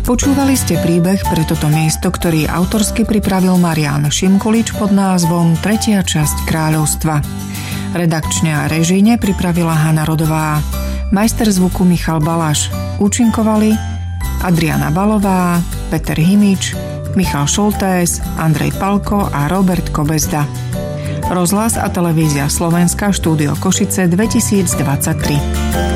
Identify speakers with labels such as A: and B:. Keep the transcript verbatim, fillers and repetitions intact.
A: Počúvali ste príbeh pre toto miesto, ktorý autorsky pripravil Marián Šimkulič pod názvom Tretia časť kráľovstva. Redakčne a režijne pripravila Hana Rodová. Majster zvuku Michal Balaš. Účinkovali Adriana Balová, Peter Himič, Michal Šoltés, Andrej Palko a Robert Kobezda. Rozhlas a televízia Slovenska, štúdio Košice dvetisícdvadsaťtri.